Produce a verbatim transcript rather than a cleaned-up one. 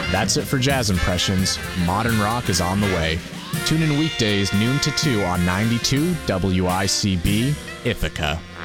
That's it for Jazz Impressions. Modern rock is on the way. Tune in weekdays noon to two on ninety-two W I C B, Ithaca.